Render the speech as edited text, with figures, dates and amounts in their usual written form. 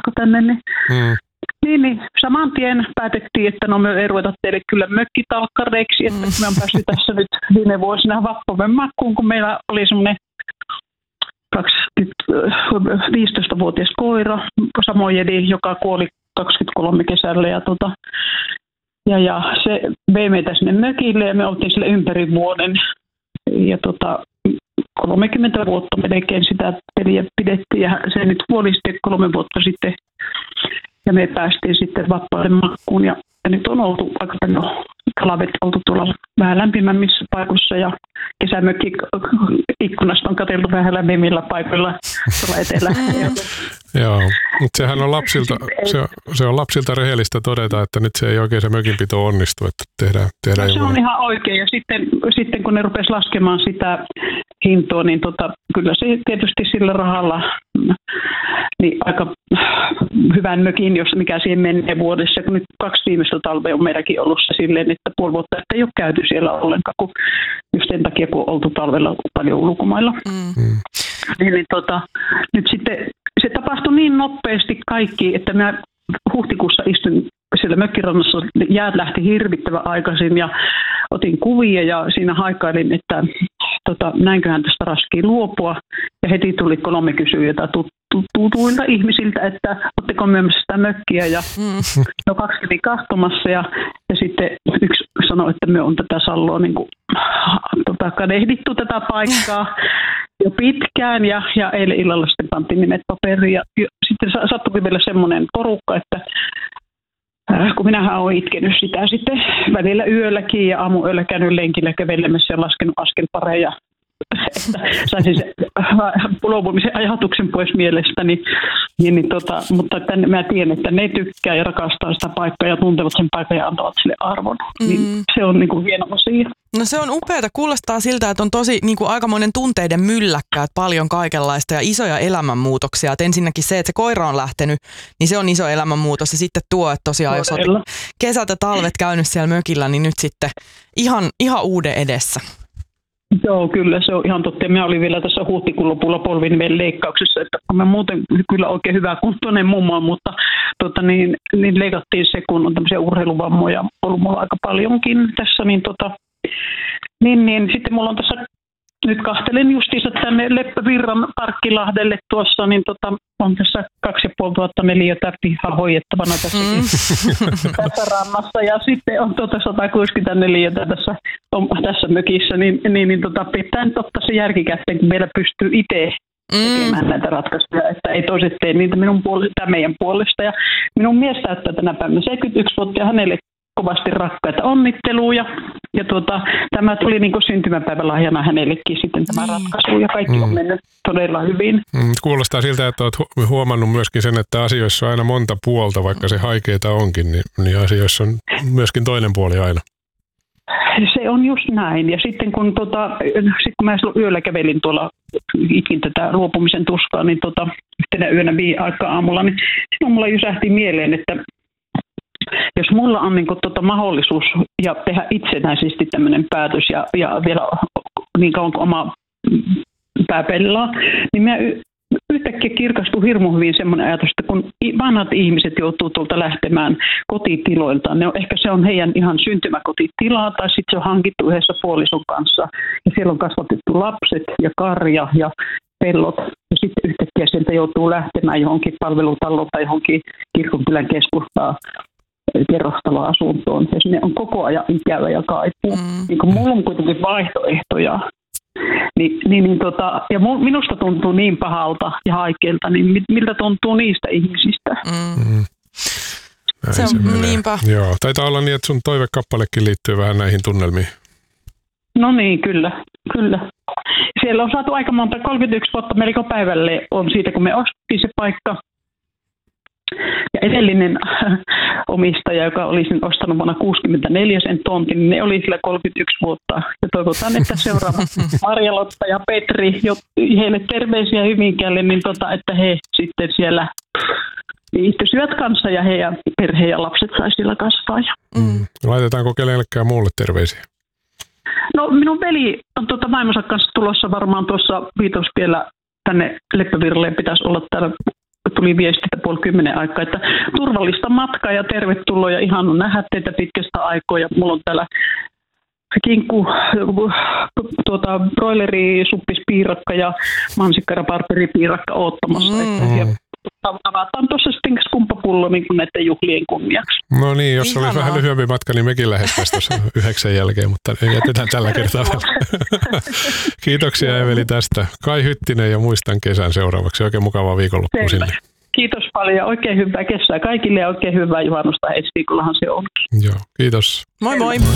matka tänne, niin saman tien päätettiin, että no me ei ruveta teille kyllä mökkitalkkareiksi, että me on päästy tässä nyt viime vuosina Vappoven makuun, kun meillä oli semmoinen 15-vuotias koira, samojedi, joka kuoli 23 kesällä ja se vei meitä sinne mökille ja me oltiin sille ympäri vuoden ja 30 vuotta melkein sitä peliä pidettiin ja se nyt kuoli sitten 3 vuotta sitten ja me päästiin sitten Vappoven makuun ja nyt on oltu aika paljon talvet oltu tuolla vähän lämpimämmissä paikoissa ja kesämökki ikkunasta on katseltu vähän lämpimillä paikoilla tuolla etelä. Joo, mutta sehän on se on lapsilta rehellistä todeta, että nyt se ei oikein se mökinpito onnistu, että tehdään no, se on ihan oikein ja sitten kun ne rupesi laskemaan sitä hintoa, niin kyllä se tietysti sillä rahalla niin aika hyvän mökin, jos mikä siihen menee vuodessa, kun nyt 2 viimeistä talvea on meidänkin ollut se silleen, että puoli vuotta että ei ole käyty siellä ollenkaan, kun just sen takia, kun on oltu talvella paljon ulkomailla. Niin, nyt sitten se tapahtui niin nopeasti kaikki, että mä huhtikuussa istun siellä mökkirannassa, jäät lähti hirvittävän aikaisin ja otin kuvia ja siinä haikailin, että näinköhän tästä raskii luopua. Ja heti tuli 3 kysyjää tutuilta ihmisiltä, että ootteko myymässä sitä mökkiä ja 2 kävi katsomassa ja sitten yksi sanoi, että me on tätä Salloa niin kuin, kadehdittu tätä paikkaa jo pitkään ja eilen illalla sitten pantiin nimet paperiin ja sitten sattuikin vielä semmoinen porukka, että kun minähän olen itkenyt sitä sitten välillä yölläkin ja aamuyöllä käynyt lenkillä kävelemässä ja laskenut askelpareja, että saisin se luopumisen ajatuksen pois mielestäni. Mutta mä tiedän, että ne tykkää ja rakastaa sitä paikkaa ja tuntevat sen paikan ja antavat sille arvon. Niin se on niin kuin hieno asia. No se on upeata. Kuulostaa siltä, että on tosi niin kuin aikamoinen tunteiden mylläkkä, että paljon kaikenlaista ja isoja elämänmuutoksia. Että ensinnäkin se, että se koira on lähtenyt, niin se on iso elämänmuutos. Ja sitten tuo, että tosiaan jos olet kesät ja talvet käynyt siellä mökillä, niin nyt sitten ihan uuden edessä. Joo, kyllä se on ihan totta. Minä olin vielä tässä huhtikuun lopulla polviniveen leikkauksessa, että mä muuten kyllä oikein hyvä kuntoinen mummo, mutta niin leikattiin se, kun on tämmöisiä urheiluvammoja ollut mulla aika paljonkin tässä, niin sitten mulla on tässä, nyt kahtelen justiinsa tänne Leppävirran Parkkilahdelle tuossa, niin on tässä 2500 neliötä pihaa hoidettavana tässä rannassa ja sitten on 164 tässä mökissä, niin pitää nyt ottaa se järkikäteen, kun meillä pystyy itse tekemään näitä ratkaisuja, että ei toiset tee niitä meidän puolesta. Ja minun mies täyttää tänä päivänä 71 vuotta ja hänelle kovasti rakkaita onnitteluja. Ja tämä tuli niin kuin syntymäpäivälahjana hänellekin sitten tämä ratkaisu ja kaikki on mennyt todella hyvin. Kuulostaa siltä, että olet huomannut myöskin sen, että asioissa on aina monta puolta, vaikka se haikeeta onkin, niin asioissa on myöskin toinen puoli aina. Se on just näin. Ja sitten kun mä yöllä kävelin tuolla, itkin tätä luopumisen tuskaa, niin yhtenä yönä aikaa aamulla, niin silloin mulla jysähti mieleen, että jos mulla on niin mahdollisuus ja tehdä itsenäisesti tämmöinen päätös ja vielä niin kauan kuin oma pää pelaa, niin mä yhtäkkiä kirkastui hirmu hyvin semmoinen ajatus, että kun vanhat ihmiset joutuu tuolta lähtemään kotitiloiltaan, ehkä se on heidän ihan syntymäkotitilaa tai sitten se on hankittu yhdessä puolison kanssa ja siellä on kasvatettu lapset ja karja ja pellot ja sitten yhtäkkiä sieltä joutuu lähtemään johonkin palvelutaloon tai johonkin kirkonkylän keskustaan kerrostaloasuntoon ja sinne on koko ajan ikävä ja kaipuu. Niin kun mulla on kuitenkin vaihtoehtoja. Ja minusta tuntuu niin pahalta ja haikealta, niin miltä tuntuu niistä ihmisistä? Se on niinpä. Joo, taitaa olla niin, että sun toivekappalekin liittyy vähän näihin tunnelmiin. No niin, kyllä. Siellä on saatu aika monta, 31 vuotta melko päivälle on siitä, kun me ostettiin se paikka. Ja edellinen omistaja, joka oli sen ostanut vuonna 1964 sen tontin, niin ne oli sillä 31 vuotta. Ja toivotaan, että seuraava Marja-Lotta ja Petri, heille terveisiä Hyvinkäälle, niin että he sitten siellä viihtyisivät kanssa ja heidän perhe ja lapset saisi siellä kasvaa. Laitetaanko kenellekään muulle terveisiä? No minun veli on vaimonsa kanssa tulossa varmaan tuossa Viitospiellä tänne Leppävirralle pitäisi olla täällä tuli viesti 9:30 aikaa, että turvallista matkaa ja tervetuloa ja ihan on nähdä teitä pitkästä aikaa. Ja mulla on täällä kinkku, broileri, suppispiirakka ja mansikkaraparperipiirakka oottamassa. Avataan tuossa sitten skumppapullo niin kuin näiden juhlien kunniaksi. No niin, jos olisi vähän lyhyempi matka, niin mekin lähettäisiin tuossa 9 jälkeen, mutta jätetään tällä kertaa. Kiitoksia Eveli tästä. Kai Hyttinen ja muistan kesän seuraavaksi. Oikein mukavaa viikonloppua sinne. Kiitos paljon. Oikein hyvää kesää kaikille ja oikein hyvää juhannusta. Ensi viikollahan se onkin. Joo, kiitos. Moi moi.